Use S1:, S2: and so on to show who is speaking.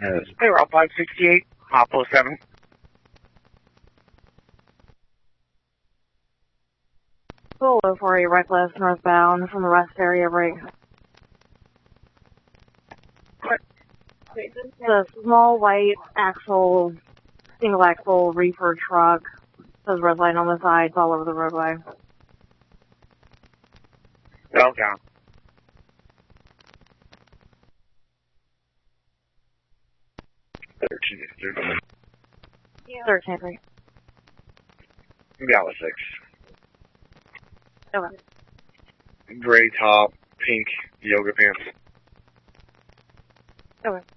S1: Hey, Route 568, Hoplo 7.
S2: Solo for a reckless northbound from the rest area right.
S1: What?
S2: This is a small white single axle reefer truck. Says red line on the side, it's all over the roadway.
S1: Okay. 13.
S2: 13.
S1: Gala 6.
S2: Okay.
S1: Gray top, pink yoga pants.
S2: Okay.